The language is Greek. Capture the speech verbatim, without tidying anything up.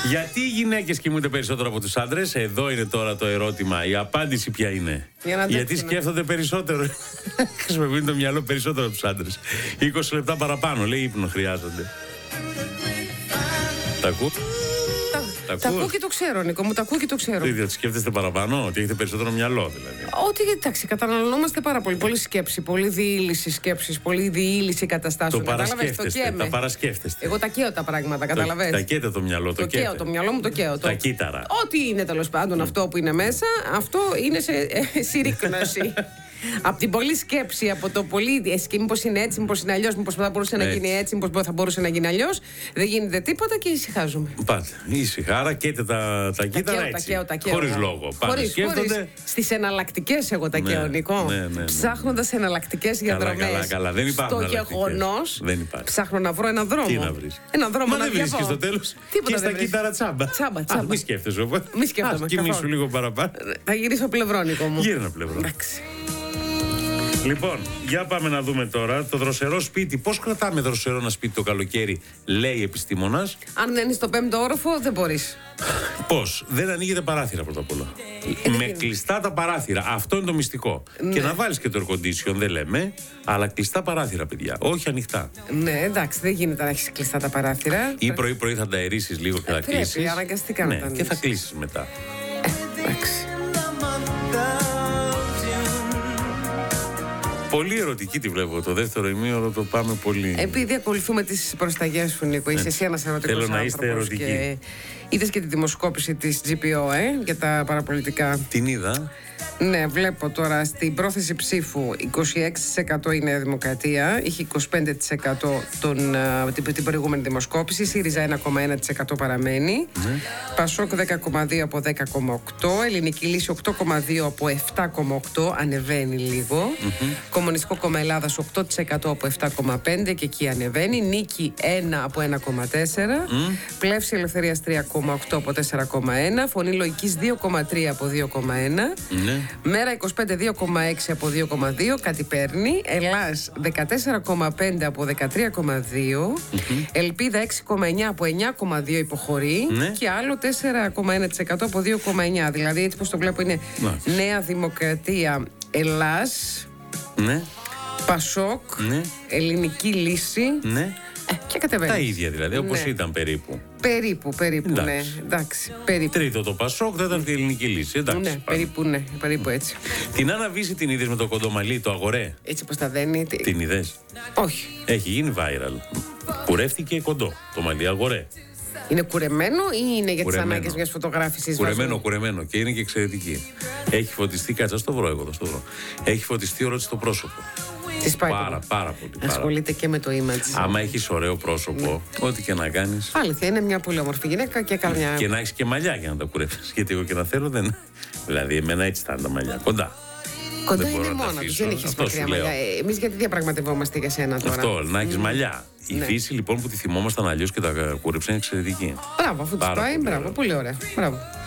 Γιατί οι γυναίκες κοιμούνται περισσότερο από τους άντρες? Εδώ είναι τώρα το ερώτημα. Η απάντηση ποια είναι? Για Γιατί σκέφτονται περισσότερο. Χρησιμοποιούν το μυαλό περισσότερο από τους άντρες. είκοσι λεπτά παραπάνω, λέει, ύπνο χρειάζονται. Τα ακούω. Τα ακούω και το ξέρω, Νίκο μου, τα ακούω και το ξέρω. Τι, σκέφτεστε παραπάνω, ότι έχετε περισσότερο μυαλό, δηλαδή? Ότι, εντάξει, καταναλωνόμαστε πάρα πολύ. Πολύ σκέψη, πολύ διήλυση σκέψης, πολύ διήλυση καταστάσεων. Το παρασκέφτεστε, τα παρασκέφτεστε. Εγώ τα καίω τα πράγματα, καταλαβαίνετε. Τα καίτε το μυαλό, το, το καίω. Το μυαλό μου το καίω. Τα κύτταρα. Ό,τι είναι τέλος πάντων mm. αυτό που είναι μέσα, αυτό είναι σε ε, συρρήκνωση. Από την πολλή σκέψη, από το πολύ. Ε, μήπως είναι έτσι, μήπως είναι αλλιώς, μήπως θα μπορούσε έτσι. να γίνει έτσι, μήπως θα μπορούσε να γίνει αλλιώς. Δεν γίνεται τίποτα και ησυχάζουμε. Πάτε. Ησυχάρα, καίτε τα, τα κύτταρα έτσι. Χωρίς λόγο. Πάτε, σκέφτονται. Στις εναλλακτικές, εγώ τα καίω, Νικό. Ναι, ναι, ναι. Ψάχνοντας εναλλακτικές διαδρομές. Καλά, καλά, καλά. Δεν υπάρχουν. Στο γεγονός. Ψάχνω να βρω έναν δρόμο. Τι να βρεις? Ένα δρόμο. Μα δεν βρίσκεις στο τέλος. Και στα κύτταρα τσάμπα. Τσάμπα, τσάμπα. Μη σκέφτεσαι. Μη σκέφτομαι. Κοιμήσου λίγο παραπάνω. Θα γυρίσω πλευρό, Νικό μου. Γύρνα πλευρό. Λοιπόν, για πάμε να δούμε τώρα το δροσερό σπίτι. Πώς κρατάμε δροσερό ένα σπίτι το καλοκαίρι, λέει επιστήμονας. Αν δεν είναι στο πέμπτο όροφο, δεν μπορείς. Πώς? Δεν ανοίγετε παράθυρα πρώτα απ' όλα. Ε, Με κλειστά τα παράθυρα. Αυτό είναι το μυστικό. Ναι. Και να βάλεις και το air condition, δεν λέμε, αλλά κλειστά παράθυρα, παιδιά. Όχι ανοιχτά. Ναι, εντάξει, δεν γίνεται να έχεις κλειστά τα παράθυρα. Ή πρωί-πρωί θα τα αερίσεις λίγο και θα ε, κλείσεις. Πρέπει, αναγκαστικά να ναι, τα και θα κλείσεις μετά. Ε, εντάξει. Πολύ ερωτική τη βλέπω. Το δεύτερο ημίωρο το πάμε πολύ. Επειδή ακολουθούμε τις προσταγές σου, Νίκο, είσαι εσύ ένας ερωτικός άνθρωπος. Θέλω να είστε ερωτικοί. Και είδες και τη δημοσκόπηση της τζι πι ο, ε, για τα παραπολιτικά. Την είδα. Ναι, βλέπω τώρα στην πρόθεση ψήφου είκοσι έξι τοις εκατό η Νέα Δημοκρατία, είχε είκοσι πέντε τοις εκατό τον, την, την προηγούμενη δημοσκόπηση, ΣΥΡΙΖΑ ένα κόμμα ένα τοις εκατό παραμένει, mm. Πασόκ δέκα κόμμα δύο από δέκα κόμμα οκτώ, Ελληνική Λύση οκτώ κόμμα δύο από επτά κόμμα οκτώ, ανεβαίνει λίγο, mm-hmm. Κομμουνιστικό Κόμμα Ελλάδας οκτώ τοις εκατό από επτά κόμμα πέντε και εκεί ανεβαίνει, Νίκη ένα από ένα κόμμα τέσσερα, mm. Πλεύση Ελευθερίας τρία κόμμα οκτώ από τέσσερα κόμμα ένα, Φωνή Λογικής δύο κόμμα τρία από δύο κόμμα ένα, mm. Μέρα είκοσι πέντε δύο κόμμα έξι από δύο κόμμα δύο, κάτι παίρνει. Ελλάς δεκατέσσερα κόμμα πέντε από δεκατρία κόμμα δύο. Mm-hmm. Ελπίδα έξι κόμμα εννιά από εννιά κόμμα δύο υποχωρεί. Mm-hmm. Και άλλο τέσσερα κόμμα ένα τοις εκατό από δύο κόμμα εννιά. Δηλαδή, έτσι πως το βλέπω, είναι mm-hmm. Νέα Δημοκρατία, Ελλάς, mm-hmm. Πασόκ, mm-hmm. Ελληνική Λύση. Mm-hmm. Ε, και κατεβαίνει. Τα ίδια δηλαδή, όπως ναι. ήταν περίπου. Περίπου, περίπου, εντάξει. ναι. Εντάξει, περίπου. Τρίτο το Πασόκ, τέταρτη η Ελληνική Λύση. Εντάξει, ναι, περίπου, ναι, περίπου έτσι. Την Άννα Βύση την είδες με το κοντομαλί, το αγορέ? Έτσι πως τα δένει. Την είδες? Όχι. Έχει γίνει viral. Κουρεύτηκε κοντό, το μαλλί αγορέ. Είναι κουρεμένο ή είναι για τις ανάγκες μιας φωτογράφησης? Κουρεμένο, βάζω... κουρεμένο και είναι και εξαιρετική. Έχει φωτιστεί, κάτσα στο βρω εγώ, στο βρω. Έχει φωτιστεί όλο στο πρόσωπο. Της πάει πάρα, πάρα πολύ. Πάρα. Ασχολείται και με το image. Άμα έχεις ωραίο πρόσωπο, ναι. ό,τι και να κάνεις. Αλήθεια, είναι μια πολύ όμορφη γυναίκα και καμιά. Και να έχεις και μαλλιά για να τα κουρεύεις. Γιατί εγώ και να θέλω δεν. Δηλαδή, εμένα έτσι θα είναι τα μαλλιά. Κοντά. Κοντά είναι μόνα του, δεν έχεις μακριά μαλλιά. Εμείς γιατί διαπραγματευόμαστε για σένα τώρα? Αυτό, να έχεις mm. μαλλιά. Η ναι. φύση λοιπόν που τη θυμόμασταν αλλιώς και τα κούρεψε είναι εξαιρετική. Μπράβο, αφού της πάει, μπράβο, πολύ ωραία. Μπράβο.